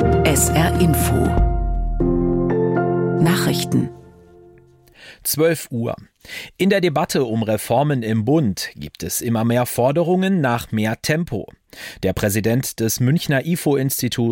SR Info Nachrichten 12 Uhr. In der Debatte um Reformen im Bund gibt es immer mehr Forderungen nach mehr Tempo. Der Präsident des Münchner IFO-Instituts